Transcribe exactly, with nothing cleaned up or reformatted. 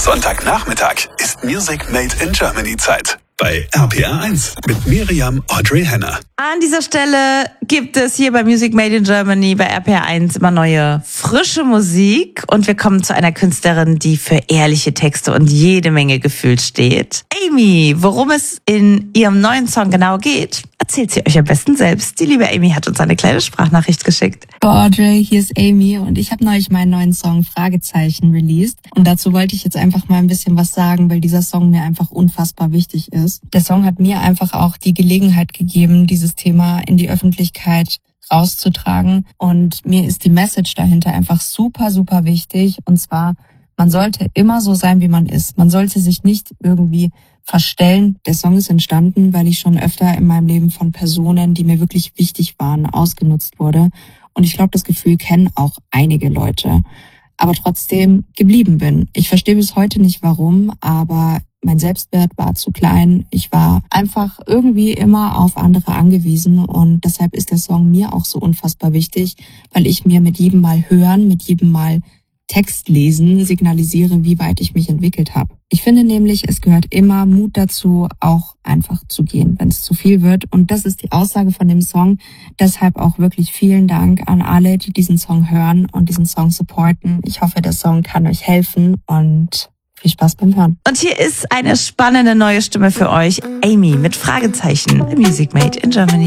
Sonntagnachmittag ist Music Made in Germany Zeit. Bei R P R eins mit Miriam Audrey Henner. An dieser Stelle gibt es hier bei Music Made in Germany bei R P R eins immer neue, frische Musik. Und wir kommen zu einer Künstlerin, die für ehrliche Texte und jede Menge Gefühl steht. Amy, worum es in ihrem neuen Song genau geht, erzählt sie euch am besten selbst. Die liebe Amy hat uns eine kleine Sprachnachricht geschickt. Audrey, hier ist Amy und ich habe neulich meinen neuen Song Fragezeichen released. Und dazu wollte ich jetzt einfach mal ein bisschen was sagen, weil dieser Song mir einfach unfassbar wichtig ist. Der Song hat mir einfach auch die Gelegenheit gegeben, dieses Thema in die Öffentlichkeit rauszutragen. Und mir ist die Message dahinter einfach super, super wichtig. Und zwar, man sollte immer so sein, wie man ist. Man sollte sich nicht irgendwie verstellen. Der Song ist entstanden, weil ich schon öfter in meinem Leben von Personen, die mir wirklich wichtig waren, ausgenutzt wurde. Und ich glaube, das Gefühl kennen auch einige Leute. Aber trotzdem geblieben bin. Ich verstehe bis heute nicht warum, aber mein Selbstwert war zu klein. Ich war einfach irgendwie immer auf andere angewiesen und deshalb ist der Song mir auch so unfassbar wichtig, weil ich mir mit jedem Mal hören, mit jedem Mal Text lesen signalisiere, wie weit ich mich entwickelt habe. Ich finde nämlich, es gehört immer Mut dazu, auch einfach zu gehen, wenn es zu viel wird. Und das ist die Aussage von dem Song. Deshalb auch wirklich vielen Dank an alle, die diesen Song hören und diesen Song supporten. Ich hoffe, der Song kann euch helfen und viel Spaß beim Hören. Und hier ist eine spannende neue Stimme für euch. Amy mit Fragezeichen. Music Made in Germany.